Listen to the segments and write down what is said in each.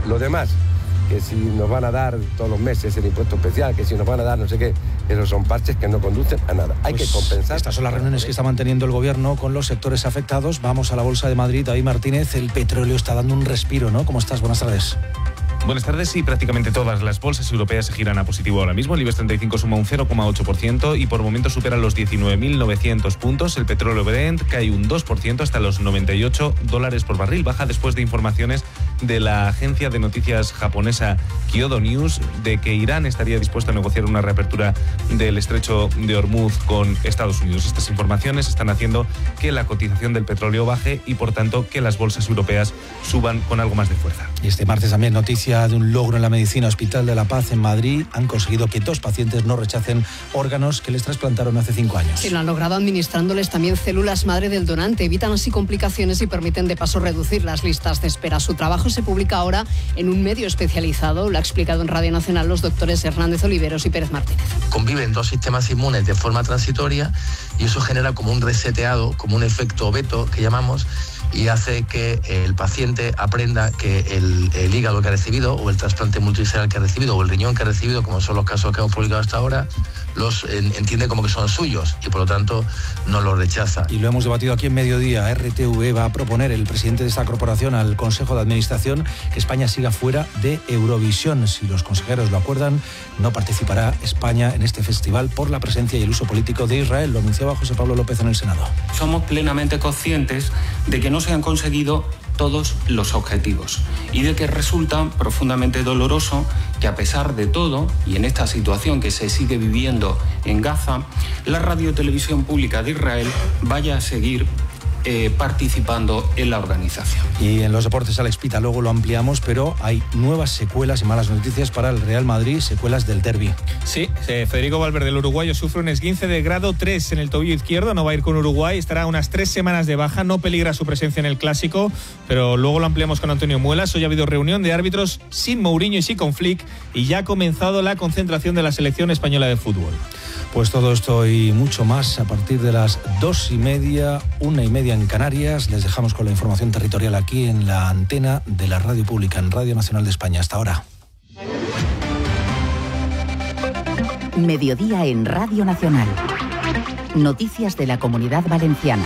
Lo demás, que si nos van a dar todos los meses el impuesto especial, que si nos van a dar no sé qué, esos son parches que no conducen a nada. Hay que compensar. Estas son las reuniones que está manteniendo el gobierno con los sectores afectados. Vamos a la Bolsa de Madrid. David Martínez, el petróleo está dando un respiro, ¿no? ¿Cómo estás? Buenas tardes. Buenas tardes. Sí, prácticamente todas las bolsas europeas se giran a positivo ahora mismo. El IBEX 35 suma un 0,8% y por momentos supera los 19.900 puntos. El petróleo Brent cae un 2% hasta los $98 por barril. Baja después de informaciones de la agencia de noticias japonesa Kyodo News de que Irán estaría dispuesto a negociar una reapertura del estrecho de Hormuz con Estados Unidos. Estas informaciones están haciendo que la cotización del petróleo baje y por tanto que las bolsas europeas suban con algo más de fuerza. Y este martes también noticia de un logro en la medicina. Hospital de la Paz en Madrid han conseguido que 2 pacientes no rechacen órganos que les trasplantaron hace 5 años. Sí, lo han logrado administrándoles también células madre del donante. Evitan así complicaciones y permiten de paso reducir las listas de espera. Su trabajo se publica ahora en un medio especializado. Lo ha explicado en Radio Nacional los doctores Hernández Oliveros y Pérez Martínez. Conviven 2 sistemas inmunes de forma transitoria y eso genera como un reseteado, como un efecto veto que llamamos, y hace que el paciente aprenda que el hígado que ha recibido o el trasplante multicelular que ha recibido o el riñón que ha recibido, como son los casos que hemos publicado hasta ahora, los entiende como que son suyos y por lo tanto no los rechaza. Y lo hemos debatido aquí en Mediodía. RTV va a proponer, el presidente de esta corporación, al Consejo de Administración, que España siga fuera de Eurovisión. Si los consejeros lo acuerdan, no participará España en este festival por la presencia y el uso político de Israel. Lo anunciaba José Pablo López en el Senado. Somos plenamente conscientes de que no se han conseguido todos los objetivos y de que resulta profundamente doloroso que a pesar de todo y en esta situación que se sigue viviendo en Gaza, la radiotelevisión pública de Israel vaya a seguir participando en la organización. Y en los deportes, Alex Pita, luego lo ampliamos, pero hay nuevas secuelas y malas noticias para el Real Madrid, secuelas del derbi. Sí, Federico Valverde, el uruguayo, sufre un esguince de grado 3 en el tobillo izquierdo, no va a ir con Uruguay, estará unas 3 semanas de baja, no peligra su presencia en el Clásico, pero luego lo ampliamos con Antonio Muelas. Hoy ha habido reunión de árbitros sin Mourinho y sin con Flick y ya ha comenzado la concentración de la selección española de fútbol. Pues todo esto y mucho más a partir de las 2:30, 1:30 en Canarias. Les dejamos con la información territorial aquí en la antena de la Radio Pública, en Radio Nacional de España. Hasta ahora. Mediodía en Radio Nacional. Noticias de la Comunidad Valenciana.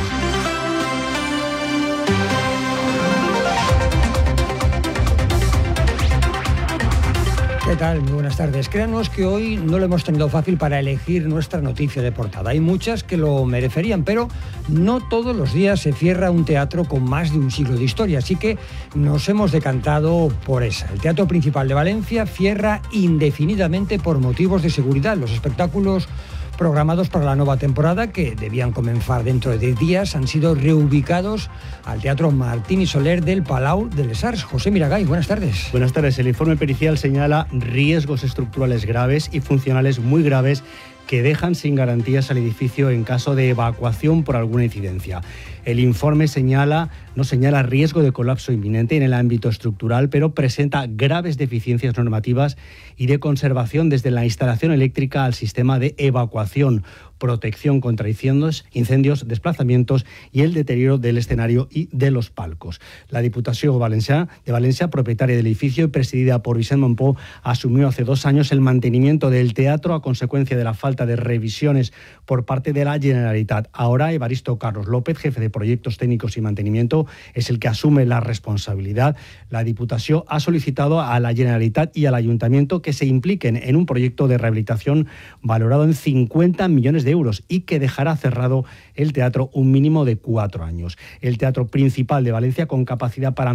¿Qué tal? Muy buenas tardes. Créanos que hoy no lo hemos tenido fácil para elegir nuestra noticia de portada. Hay muchas que lo merecerían, pero no todos los días se cierra un teatro con más de un siglo de historia, así que nos hemos decantado por esa. El Teatro Principal de Valencia cierra indefinidamente por motivos de seguridad. Los espectáculos programados para la nueva temporada, que debían comenzar dentro de 10 días, han sido reubicados al Teatro Martín y Soler del Palau de les Arts. José Miragay, buenas tardes. Buenas tardes. El informe pericial señala riesgos estructurales graves y funcionales muy graves que dejan sin garantías al edificio en caso de evacuación por alguna incidencia. El informe no señala riesgo de colapso inminente en el ámbito estructural, pero presenta graves deficiencias normativas y de conservación desde la instalación eléctrica al sistema de evacuación, protección contra incendios, desplazamientos y el deterioro del escenario y de los palcos. La Diputación de Valencia, propietaria del edificio y presidida por Vicent Mompó, asumió hace 2 años el mantenimiento del teatro a consecuencia de la falta de revisiones por parte de la Generalitat. Ahora, Evaristo Carlos López, jefe de Proyectos Técnicos y Mantenimiento, es el que asume la responsabilidad. La Diputación ha solicitado a la Generalitat y al Ayuntamiento que se impliquen en un proyecto de rehabilitación valorado en 50 millones de euros y que dejará cerrado el teatro un mínimo de 4 años. El Teatro Principal de Valencia, con capacidad para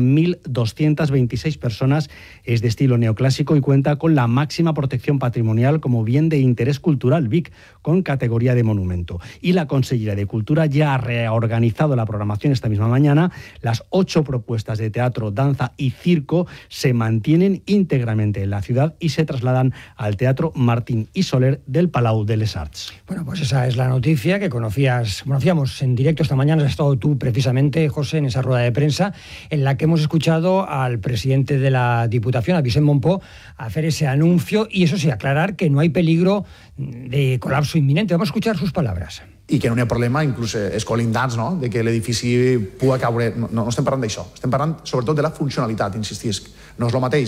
1.226 personas, es de estilo neoclásico y cuenta con la máxima protección patrimonial como bien de interés cultural, BIC, con categoría de monumento. Y la Consellería de Cultura ya ha reorganizado la programación esta misma mañana. Las 8 propuestas de teatro, danza y circo se mantienen íntegramente en la ciudad y se trasladan al Teatro Martín y Soler del Palau de les Arts. Bueno, pues esa es la noticia que conocíamos en directo esta mañana. Has estado tú precisamente, José, en esa rueda de prensa en la que hemos escuchado al presidente de la Diputación, a Vicent Mompó, hacer ese anuncio y eso sí, aclarar que no hay peligro de colapso inminente. Vamos a escuchar sus palabras. I que no hi ha problema, inclús escolindats, no?, de que l'edifici pugui caure. No estem parlant d'això, estem parlant sobretot de la funcionalitat, insistisc. No és el mateix